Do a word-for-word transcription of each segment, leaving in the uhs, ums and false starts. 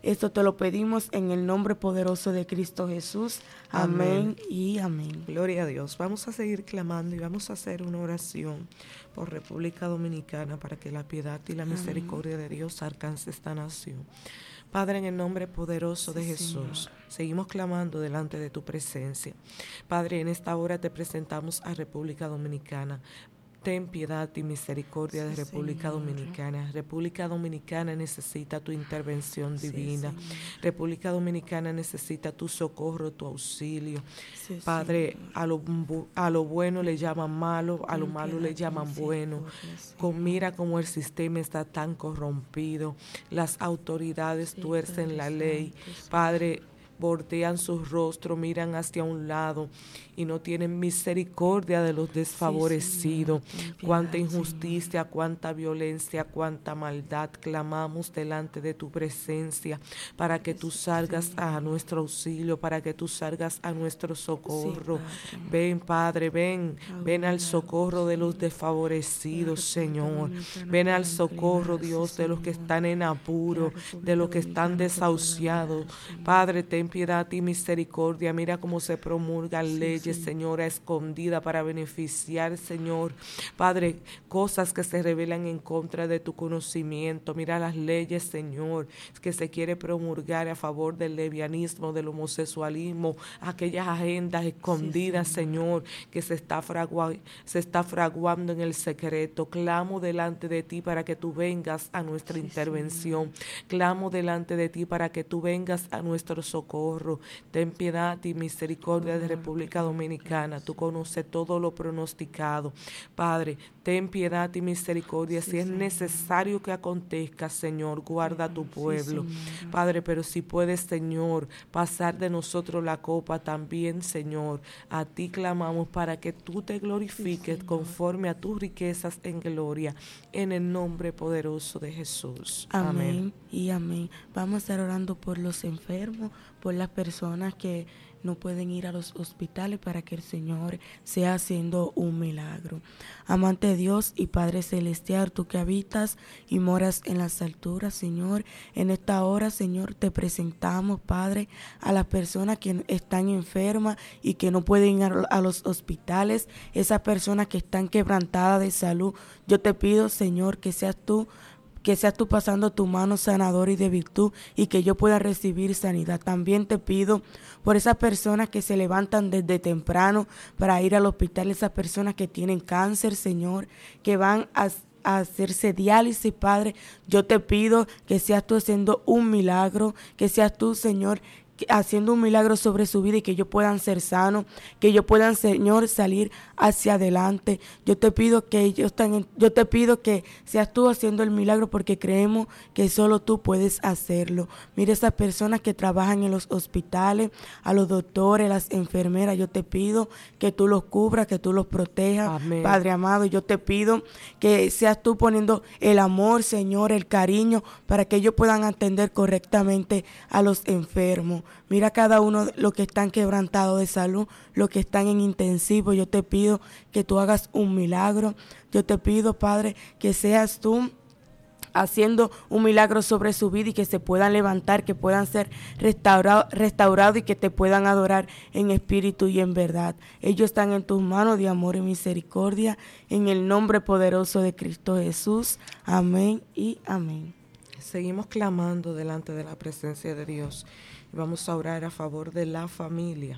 Esto te lo pedimos en el nombre poderoso de Cristo Jesús. Amén, amén y amén. Gloria a Dios. Vamos a seguir clamando y vamos a hacer una oración por República Dominicana para que la piedad y la misericordia amén. de Dios alcance esta nación. Padre, en el nombre poderoso de Jesús, Señor, seguimos clamando delante de tu presencia. Padre, en esta hora te presentamos a República Dominicana. Ten piedad y misericordia de sí, República Señor. Dominicana. República Dominicana necesita tu intervención divina. Sí, República Dominicana necesita tu socorro, tu auxilio. Sí, Padre, a lo, a lo bueno le llaman malo, a lo malo le llaman bueno. Con, mira cómo el sistema está tan corrompido. Las autoridades sí, tuercen la ley. Padre, voltean su rostro, miran hacia un lado y no tienen misericordia de los desfavorecidos. Sí, Señor, cuánta injusticia, Señor. Cuánta violencia, cuánta maldad. Clamamos delante de tu presencia para que tú salgas sí, a nuestro auxilio, para que tú salgas a nuestro socorro. Sí, Padre. Ven, Padre, ven, ven al socorro de los desfavorecidos, Señor. Ven al socorro, Dios, de los que están en apuro, de los que están desahuciados. Padre, ten piedad y misericordia. Mira cómo se promulgan sí, leyes, sí. Señor, a escondida para beneficiar, Señor. Padre, cosas que se revelan en contra de tu conocimiento. Mira las leyes, Señor, que se quiere promulgar a favor del lesbianismo, del homosexualismo, aquellas agendas escondidas, sí, Señor, que se está, fragua, se está fraguando en el secreto. Clamo delante de ti para que tú vengas a nuestra sí, intervención. Señor. Clamo delante de ti para que tú vengas a nuestro socorro. Ten piedad y misericordia de República Dominicana. Tú conoces todo lo pronosticado. Padre, ten piedad y misericordia. Sí, si es Señor. Necesario que acontezca, Señor, guarda a tu pueblo. Sí, Padre, pero si puedes, Señor, pasar de nosotros la copa también, Señor. A ti clamamos para que tú te glorifiques sí, conforme a tus riquezas en gloria, en el nombre poderoso de Jesús. Amén, amén y amén. Vamos a estar orando por los enfermos, por las personas que no pueden ir a los hospitales, para que el Señor sea haciendo un milagro. Amante Dios y Padre Celestial, tú que habitas y moras en las alturas, Señor, en esta hora, Señor, te presentamos, Padre, a las personas que están enfermas y que no pueden ir a los hospitales, esas personas que están quebrantadas de salud. Yo te pido, Señor, que seas tú que seas tú pasando tu mano sanadora y de virtud y que yo pueda recibir sanidad. También te pido por esas personas que se levantan desde temprano para ir al hospital, esas personas que tienen cáncer, Señor, que van a a hacerse diálisis, Padre. Yo te pido que seas tú haciendo un milagro, que seas tú, Señor, haciendo un milagro sobre su vida y que ellos puedan ser sanos, que ellos puedan, Señor, salir hacia adelante. Yo te pido que ellos están, yo te pido que seas tú haciendo el milagro porque creemos que solo tú puedes hacerlo. Mira esas personas que trabajan en los hospitales, a los doctores, las enfermeras, yo te pido que tú los cubras, que tú los protejas. Amén. Padre amado, yo te pido que seas tú poniendo el amor, Señor, el cariño, para que ellos puedan atender correctamente a los enfermos. Mira cada uno de los que están quebrantados de salud, los que están en intensivo. Yo te pido que tú hagas un milagro. Yo te pido, Padre, que seas tú haciendo un milagro sobre su vida y que se puedan levantar, que puedan ser restaurados restaurado y que te puedan adorar en espíritu y en verdad. Ellos están en tus manos de amor y misericordia, en el nombre poderoso de Cristo Jesús. Amén y amén. Seguimos clamando delante de la presencia de Dios y vamos a orar a favor de la familia.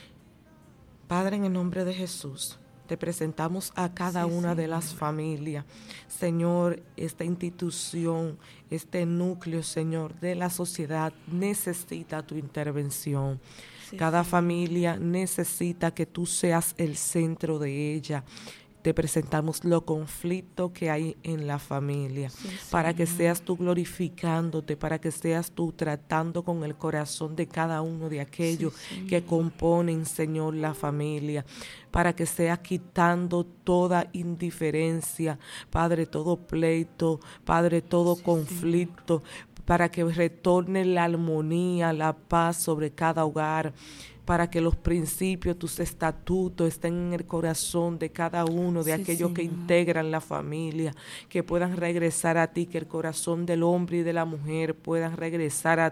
Padre, en el nombre de Jesús, te presentamos a cada sí, una sí, de las familias. Señor, esta institución, este núcleo, Señor, de la sociedad necesita tu intervención. Sí, cada sí. familia necesita que tú seas el centro de ella. Te presentamos los conflictos que hay en la familia, sí, para que seas tú glorificándote, para que seas tú tratando con el corazón de cada uno de aquellos sí, que componen, Señor, la familia, para que seas quitando toda indiferencia, Padre, todo pleito, Padre, todo sí, conflicto, sí. para que retorne la armonía, la paz sobre cada hogar, para que los principios, tus estatutos estén en el corazón de cada uno, de sí, aquellos Señor. Que integran la familia, que puedan regresar a ti, que el corazón del hombre y de la mujer puedan regresar a